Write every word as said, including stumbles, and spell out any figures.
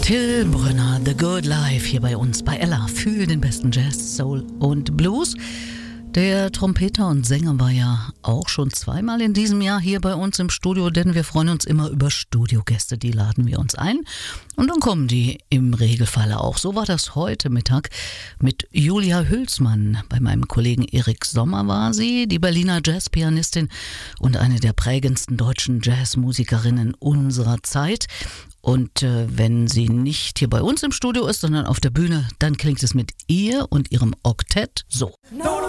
Till Brünner, The Good Life, hier bei uns bei Ella für den besten Jazz, Soul und Blues. Der Trompeter und Sänger war ja auch schon zweimal in diesem Jahr hier bei uns im Studio, denn wir freuen uns immer über Studiogäste, die laden wir uns ein und dann kommen die im Regelfall auch. So war das heute Mittag mit Julia Hülsmann. Bei meinem Kollegen Erik Sommer war sie, die Berliner Jazzpianistin und eine der prägendsten deutschen Jazzmusikerinnen unserer Zeit. Und äh, wenn sie nicht hier bei uns im Studio ist, sondern auf der Bühne, dann klingt es mit ihr und ihrem Oktett so.